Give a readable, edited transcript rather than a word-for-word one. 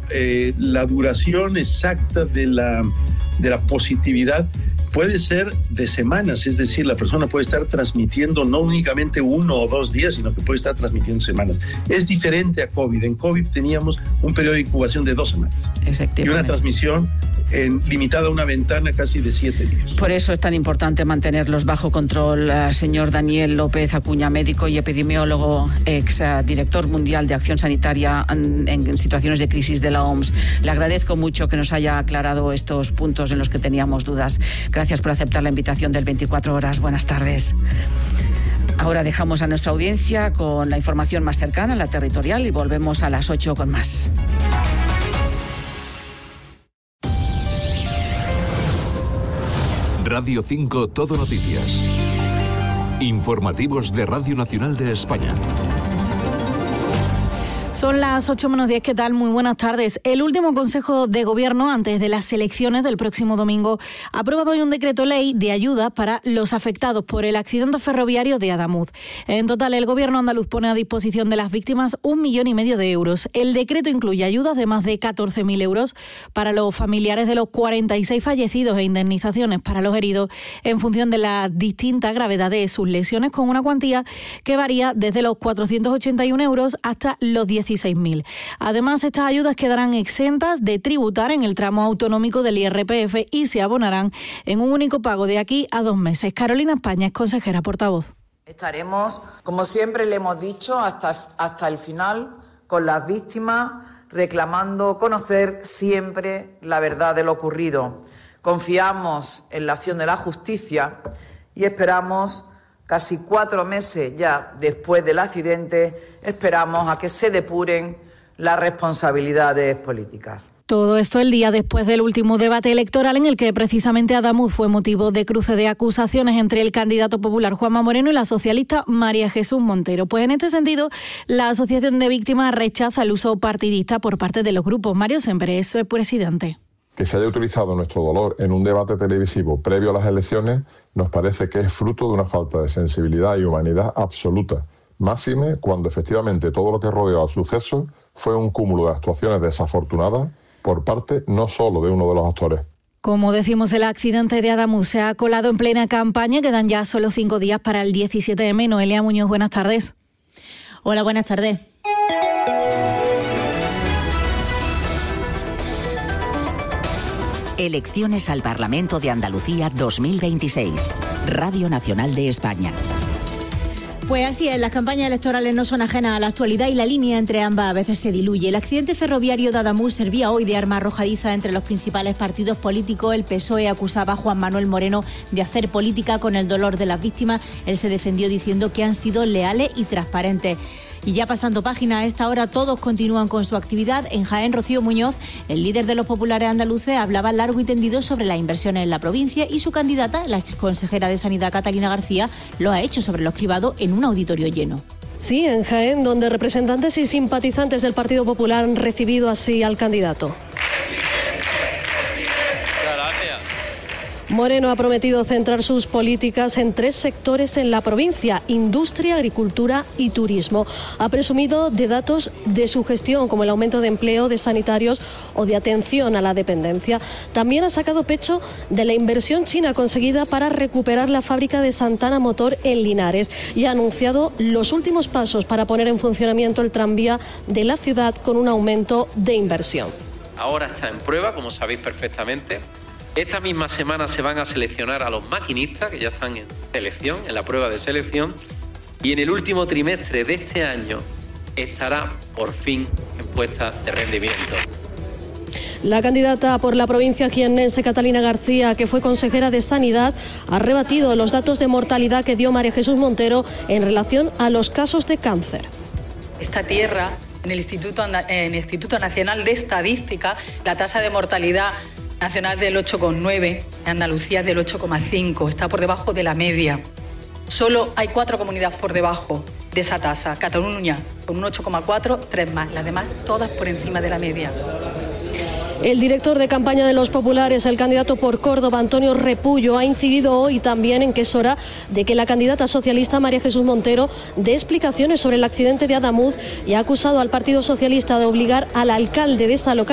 la duración exacta de la positividad puede ser de semanas, es decir, la persona puede estar transmitiendo no únicamente 1 o 2 días, sino que puede estar transmitiendo semanas. Es diferente a COVID. En COVID teníamos un periodo de incubación de 2 semanas y una transmisión limitada a una ventana casi de 7 días. Por eso es tan importante mantenerlos bajo control. Señor Daniel López Acuña, médico y epidemiólogo, ex director mundial de acción sanitaria en situaciones de crisis de la OMS. Le agradezco mucho que nos haya aclarado estos puntos en los que teníamos dudas. Gracias por aceptar la invitación del 24 horas. Buenas tardes. Ahora dejamos a nuestra audiencia con la información más cercana, la territorial, y volvemos a las 8 con más. Radio 5 Todo Noticias. Informativos de Radio Nacional de España. Son las 8:10, ¿qué tal? Muy buenas tardes. El último Consejo de Gobierno antes de las elecciones del próximo domingo ha aprobado hoy un decreto ley de ayuda para los afectados por el accidente ferroviario de Adamuz. En total, el Gobierno andaluz pone a disposición de las víctimas 1,5 millones de euros. El decreto incluye ayudas de más de 14.000 euros para los familiares de los 46 fallecidos e indemnizaciones para los heridos en función de la distinta gravedad de sus lesiones, con una cuantía que varía desde los 481 euros hasta los 16.000. Además, estas ayudas quedarán exentas de tributar en el tramo autonómico del IRPF y se abonarán en un único pago de aquí a 2 meses. Carolina España es consejera portavoz. Estaremos, como siempre le hemos dicho, hasta el final con las víctimas, reclamando conocer siempre la verdad de lo ocurrido. Confiamos en la acción de la justicia y esperamos, casi 4 meses ya después del accidente, esperamos a que se depuren las responsabilidades políticas. Todo esto el día después del último debate electoral en el que precisamente Adamuz fue motivo de cruce de acusaciones entre el candidato popular Juanma Moreno y la socialista María Jesús Montero. Pues en este sentido, la Asociación de Víctimas rechaza el uso partidista por parte de los grupos. Mario Semper es su presidente. Que se haya utilizado nuestro dolor en un debate televisivo previo a las elecciones nos parece que es fruto de una falta de sensibilidad y humanidad absoluta. Máxime cuando efectivamente todo lo que rodeó al suceso fue un cúmulo de actuaciones desafortunadas por parte no solo de uno de los actores. Como decimos, el accidente de Adamuz se ha colado en plena campaña. Quedan ya solo 5 días para el 17M. Noelia Muñoz, buenas tardes. Hola, buenas tardes. Elecciones al Parlamento de Andalucía 2026. Radio Nacional de España. Pues así es, las campañas electorales no son ajenas a la actualidad y la línea entre ambas a veces se diluye. El accidente ferroviario de Adamuz servía hoy de arma arrojadiza entre los principales partidos políticos. El PSOE acusaba a Juan Manuel Moreno de hacer política con el dolor de las víctimas. Él se defendió diciendo que han sido leales y transparentes. Y ya pasando página, a esta hora todos continúan con su actividad. En Jaén, Rocío Muñoz, el líder de los populares andaluces, hablaba largo y tendido sobre las inversiones en la provincia y su candidata, la exconsejera de Sanidad Catalina García, lo ha hecho sobre los cribados en un auditorio lleno. Sí, en Jaén, donde representantes y simpatizantes del Partido Popular han recibido así al candidato. Moreno ha prometido centrar sus políticas en 3 sectores en la provincia: industria, agricultura y turismo. Ha presumido de datos de su gestión, como el aumento de empleo de sanitarios o de atención a la dependencia. También ha sacado pecho de la inversión china conseguida para recuperar la fábrica de Santana Motor en Linares y ha anunciado los últimos pasos para poner en funcionamiento el tranvía de la ciudad con un aumento de inversión. Ahora está en prueba, como sabéis perfectamente. Esta misma semana se van a seleccionar a los maquinistas, que ya están en selección, en la prueba de selección, y en el último trimestre de este año estará por fin en puesta de rendimiento. La candidata por la provincia jiennense Catalina García, que fue consejera de Sanidad, ha rebatido los datos de mortalidad que dio María Jesús Montero en relación a los casos de cáncer. Esta tierra, en el Instituto Nacional de Estadística, la tasa de mortalidad nacional del 8,9, en Andalucía del 8,5, está por debajo de la media. Solo hay 4 comunidades por debajo de esa tasa. Cataluña con un 8,4, 3 más, las demás todas por encima de la media. El director de campaña de los populares, el candidato por Córdoba, Antonio Repullo, ha incidido hoy también en que es hora de que la candidata socialista María Jesús Montero dé explicaciones sobre el accidente de Adamuz y ha acusado al Partido Socialista de obligar al alcalde de esa localidad